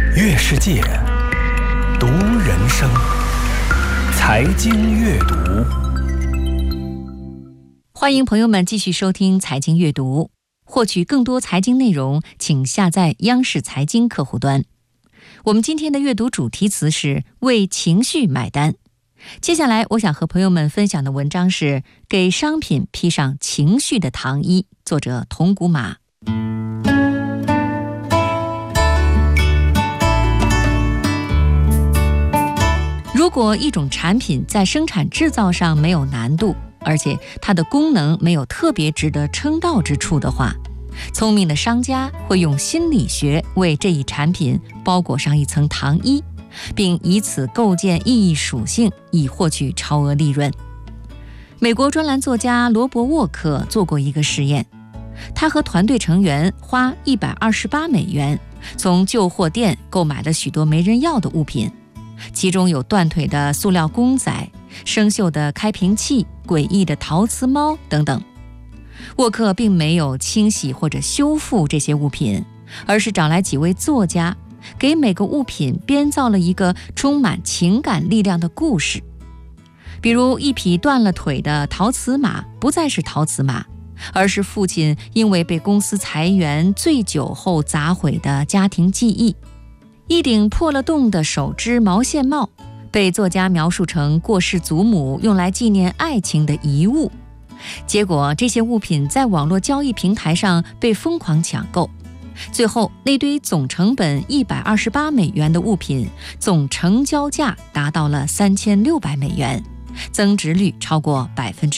阅世界，读人生，财经阅读。 欢迎朋友们继续收听财经阅读，获取更多财经内容，请下载央视财经客户端。我们今天的阅读主题词是为情绪买单。接下来我想和朋友们分享的文章是给商品披上情绪的糖衣，作者铜鼓马。如果一种产品在生产制造上没有难度，而且它的功能没有特别值得称道之处的话，聪明的商家会用心理学为这一产品包裹上一层糖衣，并以此构建意义属性，以获取超额利润。美国专栏作家罗伯沃克做过一个实验，他和团队成员花$128从旧货店购买了许多没人要的物品，其中有断腿的塑料公仔、生锈的开瓶器、诡异的陶瓷猫等等。沃克并没有清洗或者修复这些物品，而是找来几位作家，给每个物品编造了一个充满情感力量的故事。比如一匹断了腿的陶瓷马不再是陶瓷马，而是父亲因为被公司裁员醉酒后砸毁的家庭记忆。一顶破了洞的手织毛线帽被作家描述成过世祖母用来纪念爱情的遗物，结果这些物品在网络交易平台上被疯狂抢购，最后那堆总成本$128的物品总成交价达到了$3600，增值率超过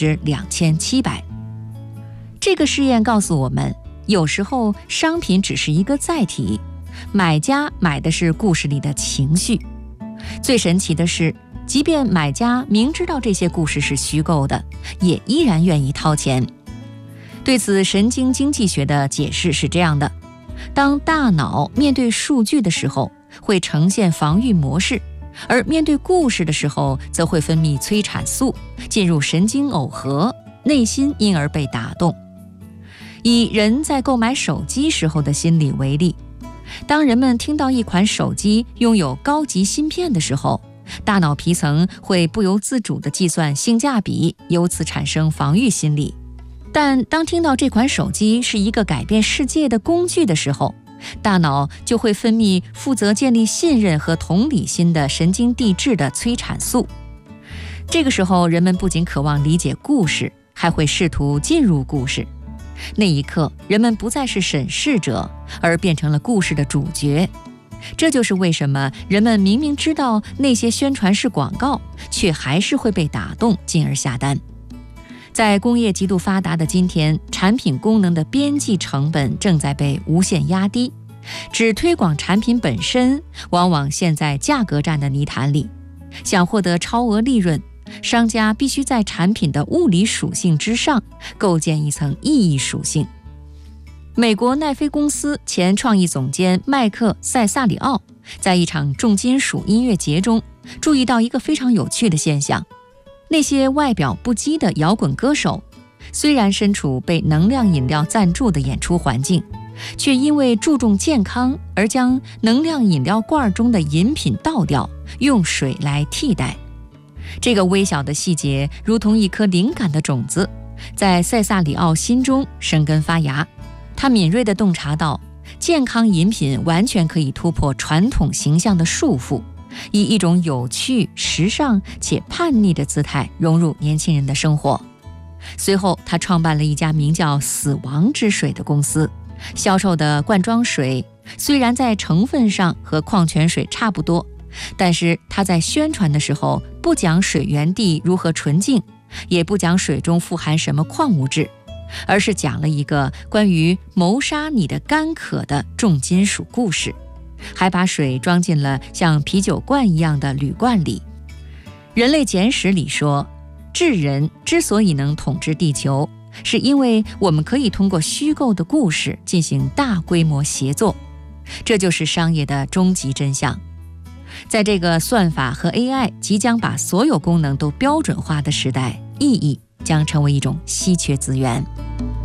2700%。这个试验告诉我们，有时候商品只是一个载体，买家买的是故事里的情绪。最神奇的是，即便买家明知道这些故事是虚构的，也依然愿意掏钱。对此，神经经济学的解释是这样的：当大脑面对数据的时候，会呈现防御模式，而面对故事的时候，则会分泌催产素，进入神经耦合，内心因而被打动。以人在购买手机时候的心理为例，当人们听到一款手机拥有高级芯片的时候，大脑皮层会不由自主地计算性价比，由此产生防御心理。但当听到这款手机是一个改变世界的工具的时候，大脑就会分泌负责建立信任和同理心的神经递质的催产素。这个时候，人们不仅渴望理解故事，还会试图进入故事。那一刻，人们不再是审视者，而变成了故事的主角。这就是为什么人们明明知道那些宣传是广告，却还是会被打动，进而下单。在工业极度发达的今天，产品功能的边际成本正在被无限压低，只推广产品本身，往往陷在价格战的泥潭里。想获得超额利润，商家必须在产品的物理属性之上构建一层意义属性。美国奈飞公司前创意总监麦克·塞萨里奥在一场重金属音乐节中注意到一个非常有趣的现象：那些外表不羁的摇滚歌手，虽然身处被能量饮料赞助的演出环境，却因为注重健康而将能量饮料罐中的饮品倒掉，用水来替代。这个微小的细节如同一颗灵感的种子，在塞萨里奥心中生根发芽。他敏锐地洞察到，健康饮品完全可以突破传统形象的束缚，以一种有趣、时尚且叛逆的姿态融入年轻人的生活。随后，他创办了一家名叫死亡之水的公司，销售的罐装水虽然在成分上和矿泉水差不多，但是他在宣传的时候不讲水源地如何纯净，也不讲水中富含什么矿物质，而是讲了一个关于谋杀你的干渴的重金属故事，还把水装进了像啤酒罐一样的铝罐里。人类简史里说，智人之所以能统治地球，是因为我们可以通过虚构的故事进行大规模协作。这就是商业的终极真相。在这个算法和 AI 即将把所有功能都标准化的时代，意义将成为一种稀缺资源。